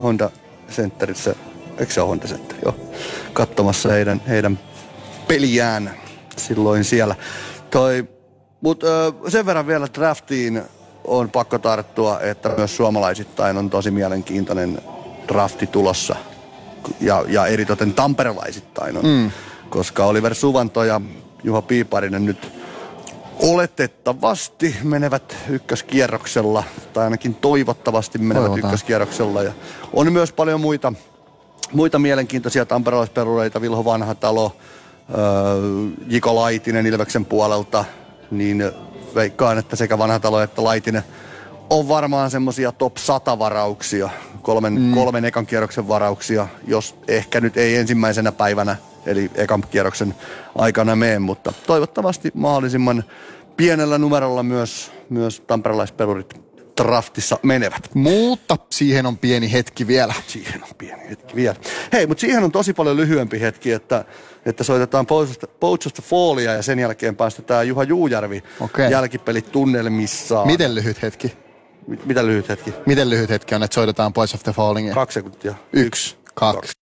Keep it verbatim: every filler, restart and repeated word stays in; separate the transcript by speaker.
Speaker 1: Honda Centerissä, eikö se ole Honda Center? Joo, katsomassa heidän, heidän peliään silloin siellä. Toi, mut ö, sen verran vielä draftiin on pakko tarttua, että myös suomalaisittain on tosi mielenkiintoinen drafti tulossa. Ja, ja eritoten tamperelaisittain on, mm. koska Oliver Suvanto ja Juha Piiparinen nyt oletettavasti menevät ykköskierroksella, tai ainakin toivottavasti menevät Toivotaan. ykköskierroksella. Ja on myös paljon muita, muita mielenkiintoisia tamperelaispelureita, Vilho Vanhatalo, äh, Jiko Laitinen Ilveksen puolelta, niin veikkaan, että sekä Vanhatalo että Laitinen on varmaan semmosia top sata varauksia, kolmen, mm. kolmen ekan kierroksen varauksia, jos ehkä nyt ei ensimmäisenä päivänä, eli ekan kierroksen aikana mene, mutta toivottavasti mahdollisimman pienellä numerolla myös, myös tamperelaispelurit draftissa menevät.
Speaker 2: Mutta siihen on pieni hetki vielä.
Speaker 1: Siihen on pieni hetki vielä. Hei, mutta siihen on tosi paljon lyhyempi hetki, että, että soitetaan Poach of the Fallia ja sen jälkeen päästetään Juha Juujärvi okay. jälkipelit tunnelmissaan.
Speaker 2: Miten lyhyt hetki?
Speaker 1: Mit, mitä lyhyt hetki?
Speaker 2: Miten lyhyt hetki on, että soitetaan Poach of the Fallia?
Speaker 1: Kaksi sekuntia.
Speaker 2: Yksi, kaksi. kaksi.